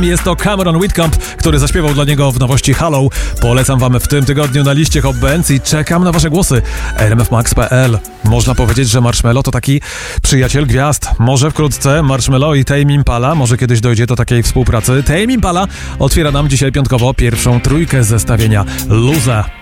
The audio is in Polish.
Jest to Cameron Whitcomb, który zaśpiewał dla niego w nowości Hello. Polecam wam w tym tygodniu na liście Hot Bands i czekam na wasze głosy. rmfmax.pl. Można powiedzieć, że Marshmello to taki przyjaciel gwiazd. Może wkrótce Marshmello i Tame Impala, może kiedyś dojdzie do takiej współpracy. Tame Impala otwiera nam dzisiaj piątkowo pierwszą trójkę zestawienia Loser.